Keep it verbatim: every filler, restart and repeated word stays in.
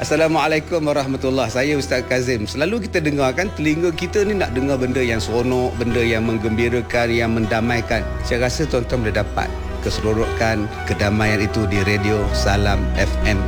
Assalamualaikum warahmatullahi wabarakatuh. Saya Ustaz Kazim. Selalu kita dengar kan, telinga kita ni nak dengar benda yang seronok, benda yang menggembirakan, yang mendamaikan. Saya rasa tuan-tuan boleh dapat keseronokan, kedamaian itu di radio Salam F M.